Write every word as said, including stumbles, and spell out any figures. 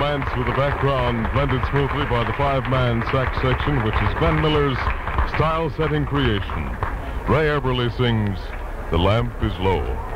romance with the background blended smoothly by the five-man sax section, which is Glenn Miller's style-setting creation. Ray Eberly sings The Lamp is Low.